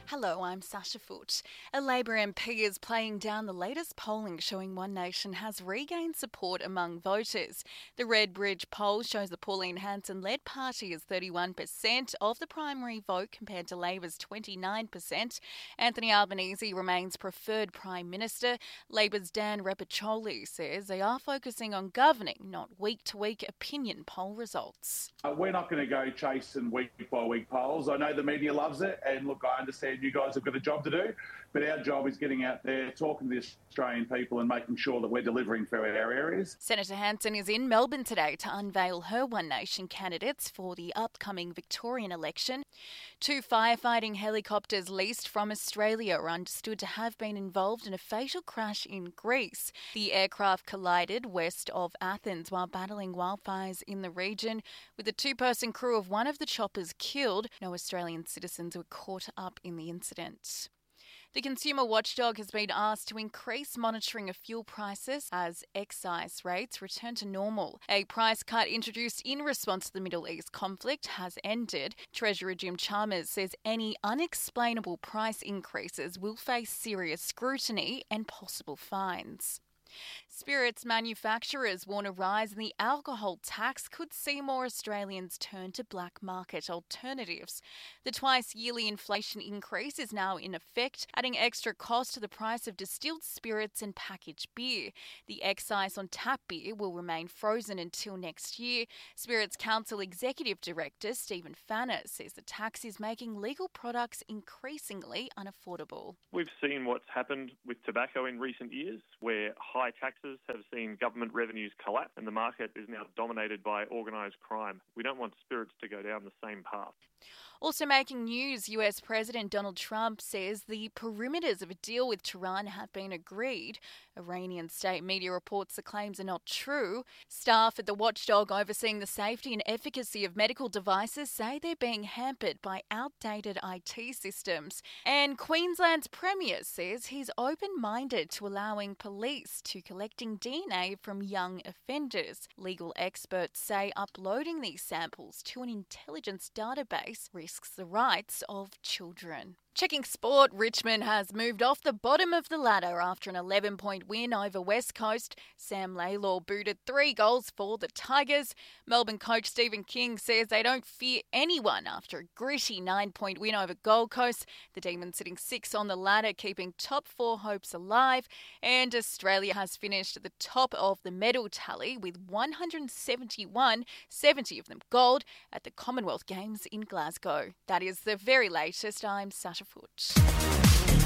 Hello, I'm Sasha Foote. A Labor MP is playing down the latest polling showing One Nation has regained support among voters. The Red Bridge poll shows the Pauline Hanson-led party is 31% of the primary vote compared to Labor's 29%. Anthony Albanese remains preferred Prime Minister. Labor's Dan Repacholi says they are focusing on governing, not week-to-week opinion poll results. We're not going to go chasing week-by-week polls. I know the media loves it, and look, I understand you guys have got a job to do, but our job is getting out there, talking to the Australian people and making sure that we're delivering for our areas. Senator Hanson is in Melbourne today to unveil her One Nation candidates for the upcoming Victorian election. 2 firefighting helicopters leased from Australia are understood to have been involved in a fatal crash in Greece. The aircraft collided west of Athens while battling wildfires in the region, with a 2-person crew of one of the choppers killed. No Australian citizens were caught up in the incident. The consumer watchdog has been asked to increase monitoring of fuel prices as excise rates return to normal. A price cut introduced in response to the Middle East conflict has ended. Treasurer Jim Chalmers says any unexplainable price increases will face serious scrutiny and possible fines. Spirits manufacturers warn a rise in the alcohol tax could see more Australians turn to black market alternatives. The twice-yearly inflation increase is now in effect, adding extra cost to the price of distilled spirits and packaged beer. The excise on tap beer will remain frozen until next year. Spirits Council Executive Director Stephen Fanner says the tax is making legal products increasingly unaffordable. We've seen what's happened with tobacco in recent years, where high taxes have seen government revenues collapse and the market is now dominated by organised crime. We don't want spirits to go down the same path. Also making news, US President Donald Trump says the perimeters of a deal with Tehran have been agreed. Iranian state media reports the claims are not true. Staff at the watchdog overseeing the safety and efficacy of medical devices say they're being hampered by outdated IT systems. And Queensland's Premier says he's open-minded to allowing police to collecting DNA from young offenders. Legal experts say uploading these samples to an intelligence database risks the rights of children. Checking sport, Richmond has moved off the bottom of the ladder after an 11-point win over West Coast. Sam Laylor booted 3 goals for the Tigers. Melbourne coach Stephen King says they don't fear anyone after a gritty 9-point win over Gold Coast. The Demons sitting 6 on the ladder, keeping top 4 hopes alive. And Australia has finished at the top of the medal tally with 171, 70 of them gold, at the Commonwealth Games in Glasgow. That is the very latest. I'm Sasha Foote.